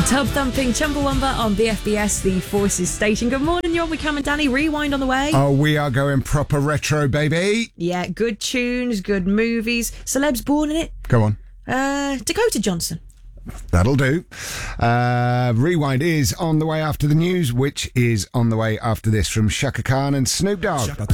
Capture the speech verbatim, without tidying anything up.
Tub thumping Chumbawamba on B F B S, the Forces station. Good morning, you're on with Cam and Danny. Rewind on the way. Oh, we are going proper retro, baby. Yeah, good tunes, good movies. Celebs born in it. Go on. Uh, Dakota Johnson. That'll do. Uh, Rewind is on the way after the news, which is on the way after this from Shaka Khan and Snoop Dogg.